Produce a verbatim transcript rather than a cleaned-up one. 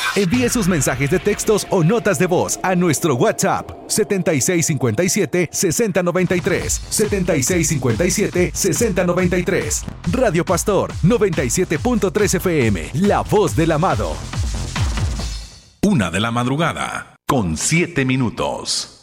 Envíe sus mensajes de textos o notas de voz a nuestro WhatsApp setenta y seis cincuenta y siete, sesenta noventa y tres, setenta y seis cincuenta y siete, sesenta noventa y tres. Radio Pastor noventa y siete punto tres F M, la voz del amado. Una de la madrugada, con siete minutos.